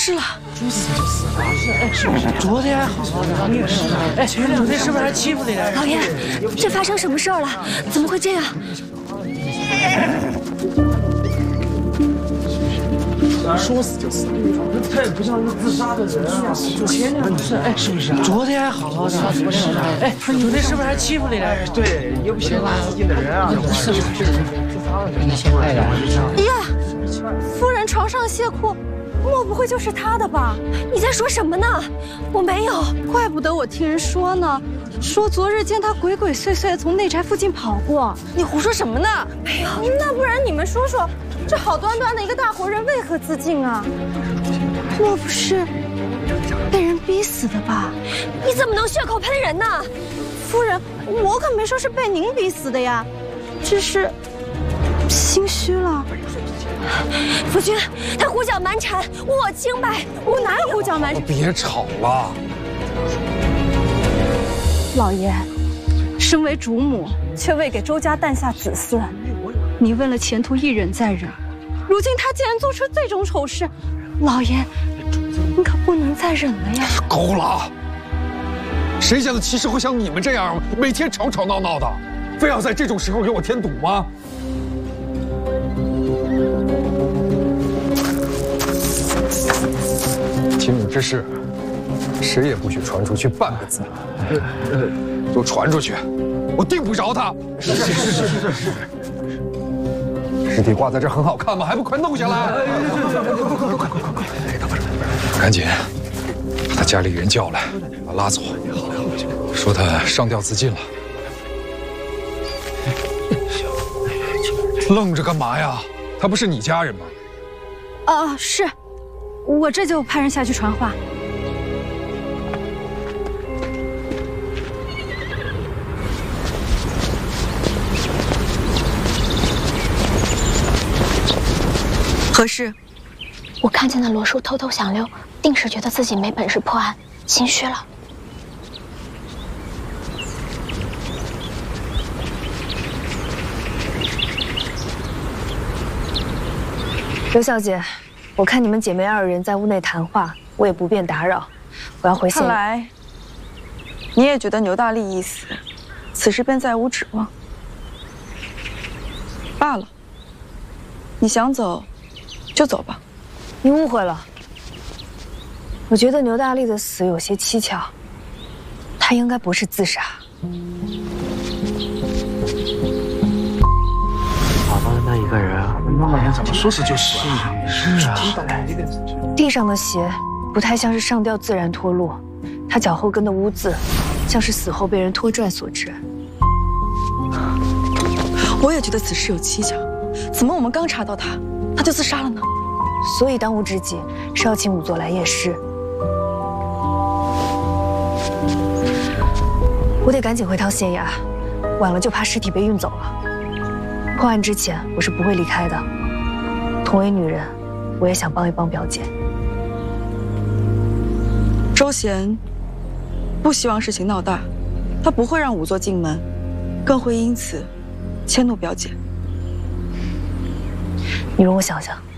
事了？ 主死就是了。哎，是不是？昨天还好好的，哎，昨天是不是还欺负你了？ 老爷，这发生什么事儿了？怎么会这样？ 说死就死，他也不像是自杀的人啊。前两是，哎，是不是？昨天还好好的，哎，昨天是不是还欺负你了？哎，对，又不嫌垃圾的人啊。是，你先快点。 呀，夫人床上亵裤，莫不会就是他的吧？ 你在说什么呢？我没有， 怪不得我听人说呢，说昨日见他鬼鬼祟祟从内宅附近跑过。你胡说什么呢？ 没有。 那不然你们说说，这好端端的一个大活人为何自尽啊？莫不是被人逼死的吧？ 你怎么能血口喷人呢？ 夫人，我可没说是被您逼死的呀，只是心虚了。 夫君，他胡搅蛮缠，我清白。 我哪有胡搅蛮缠？ 别吵了。 老爷，身为主母，却未给周家诞下子孙，你为了前途一忍再忍，如今他竟然做出这种丑事，老爷，你可不能再忍了呀！ 够了！谁家的妻室会像你们这样，每天吵吵闹闹的，非要在这种时候给我添堵吗？秦母之事，谁也不许传出去半个字。都传出去，我定不饶他。是。尸体挂在这很好看吗？还不快弄下来！快！赶紧把他家里人叫来，把他拉走，说他上吊自尽了。愣着干嘛呀？他不是你家人吗？ 啊，是，我这就派人下去传话。何事？ 我看见那罗叔偷偷想溜，定是觉得自己没本事破案，心虚了。 刘小姐，我看你们姐妹二人在屋内谈话，我也不便打扰，我要回县。 看来你也觉得牛大力一死，此事便再无指望。罢了，你想走就走吧。 你误会了，我觉得牛大力的死有些蹊跷，他应该不是自杀。 好端端一个人，那么人怎么说死就死啊？是啊， 地上的血不太像是上吊自然脱落，他脚后跟的污渍像是死后被人拖拽所致。 我也觉得此事有蹊跷，怎么我们刚查到他就自杀了呢？ 所以当务之急是要请仵作来验尸。我得赶紧回趟县衙，晚了就怕尸体被运走了。破案之前我是不会离开的。同为女人，我也想帮一帮表姐。 周贤不希望事情闹大，他不会让仵作进门，更会因此迁怒表姐。 你容我想想。